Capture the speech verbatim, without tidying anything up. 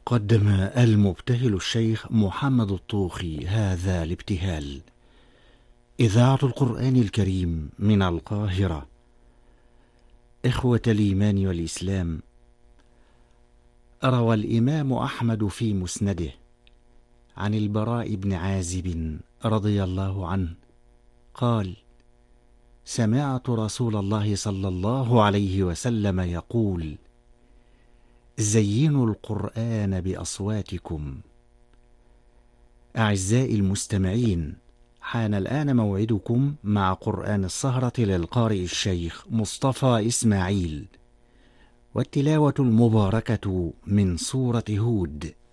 قدم المبتهل الشيخ محمد الطوخي هذا الابتهال. إذاعة القرآن الكريم من القاهرة. إخوة الإيمان والإسلام، روى الإمام أحمد في مسنده عن البراء بن عازب رضي الله عنه قال: سمعت رسول الله صلى الله عليه وسلم يقول: زينوا القرآن بأصواتكم. أعزائي المستمعين، حان الآن موعدكم مع قرآن السهرة للقارئ الشيخ مصطفى إسماعيل، والتلاوة المباركة من سورة هود.